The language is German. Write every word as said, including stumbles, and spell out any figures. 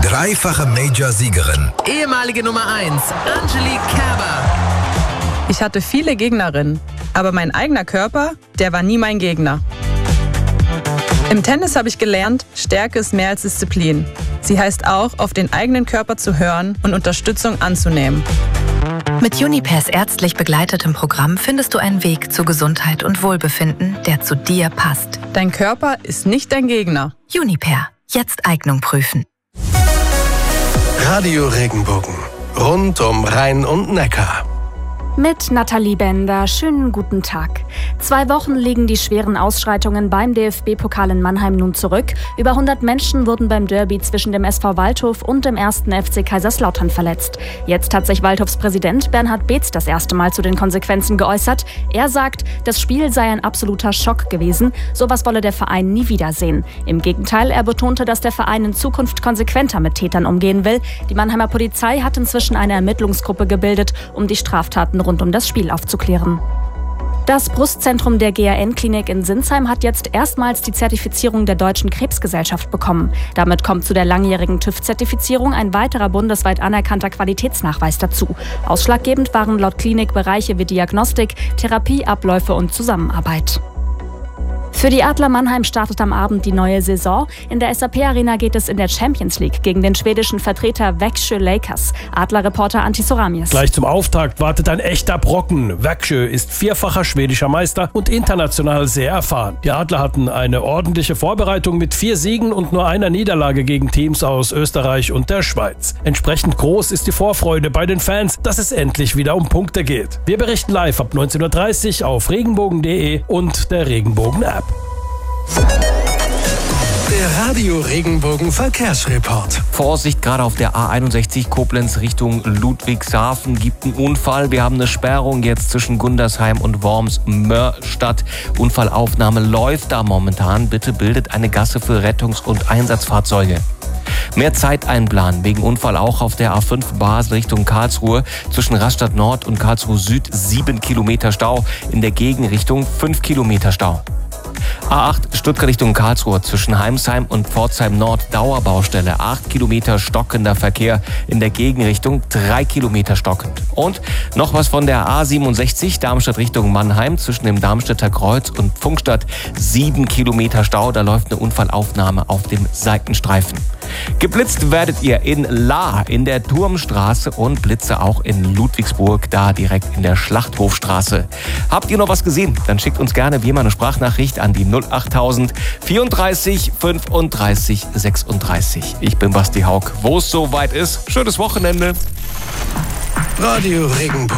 Dreifache Major-Siegerin. Ehemalige Nummer eins, Angelique Kerber. Ich hatte viele Gegnerinnen, aber mein eigener Körper, der war nie mein Gegner. Im Tennis habe ich gelernt, Stärke ist mehr als Disziplin. Sie heißt auch, auf den eigenen Körper zu hören und Unterstützung anzunehmen. Mit Junipers ärztlich begleitetem Programm findest du einen Weg zu Gesundheit und Wohlbefinden, der zu dir passt. Dein Körper ist nicht dein Gegner. Juniper. Jetzt Eignung prüfen. Radio Regenbogen. Rund um Rhein und Neckar. Mit Nathalie Bender. Schönen guten Tag. Zwei Wochen liegen die schweren Ausschreitungen beim D F B-Pokal in Mannheim nun zurück. Über hundert Menschen wurden beim Derby zwischen dem S V Waldhof und dem ersten F C Kaiserslautern verletzt. Jetzt hat sich Waldhofs Präsident Bernhard Beetz das erste Mal zu den Konsequenzen geäußert. Er sagt, das Spiel sei ein absoluter Schock gewesen. Sowas wolle der Verein nie wiedersehen. Im Gegenteil, er betonte, dass der Verein in Zukunft konsequenter mit Tätern umgehen will. Die Mannheimer Polizei hat inzwischen eine Ermittlungsgruppe gebildet, um die Straftaten rund um das Spiel aufzuklären. Das Brustzentrum der G A N-Klinik in Sinsheim hat jetzt erstmals die Zertifizierung der Deutschen Krebsgesellschaft bekommen. Damit kommt zu der langjährigen TÜV-Zertifizierung ein weiterer bundesweit anerkannter Qualitätsnachweis dazu. Ausschlaggebend waren laut Klinik Bereiche wie Diagnostik, Therapie, Abläufe und Zusammenarbeit. Für die Adler Mannheim startet am Abend die neue Saison. In der S A P-Arena geht es in der Champions League gegen den schwedischen Vertreter Växjö Lakers. Adler-Reporter Antti Soramies. Gleich zum Auftakt wartet ein echter Brocken. Växjö ist vierfacher schwedischer Meister und international sehr erfahren. Die Adler hatten eine ordentliche Vorbereitung mit vier Siegen und nur einer Niederlage gegen Teams aus Österreich und der Schweiz. Entsprechend groß ist die Vorfreude bei den Fans, dass es endlich wieder um Punkte geht. Wir berichten live ab neunzehn Uhr dreißig auf regenbogen punkt de und der Regenbogen-App. Der Radio Regenbogen Verkehrsreport. Vorsicht, gerade auf der A einundsechzig Koblenz Richtung Ludwigshafen gibt einen Unfall. Wir haben eine Sperrung jetzt zwischen Gundersheim und Worms-Mörstadt. Unfallaufnahme läuft da momentan. Bitte bildet eine Gasse für Rettungs- und Einsatzfahrzeuge. Mehr Zeit einplanen, wegen Unfall auch auf der A fünf Basel Richtung Karlsruhe. Zwischen Rastatt Nord und Karlsruhe Süd sieben Kilometer Stau. In der Gegenrichtung fünf Kilometer Stau. A acht Stuttgart Richtung Karlsruhe zwischen Heimsheim und Pforzheim Nord Dauerbaustelle. acht Kilometer stockender Verkehr, in der Gegenrichtung drei Kilometer stockend. Und noch was von der A siebenundsechzig Darmstadt Richtung Mannheim zwischen dem Darmstädter Kreuz und Pfungstadt. sieben Kilometer Stau, da läuft eine Unfallaufnahme auf dem Seitenstreifen. Geblitzt werdet ihr in Lahr in der Turmstraße und Blitze auch in Ludwigsburg, da direkt in der Schlachthofstraße. Habt ihr noch was gesehen? Dann schickt uns gerne wie immer eine Sprachnachricht an die null achttausend vierunddreißig fünfunddreißig sechsunddreißig. Ich bin Basti Haug. Wo es soweit ist, schönes Wochenende. Radio Regenbogen.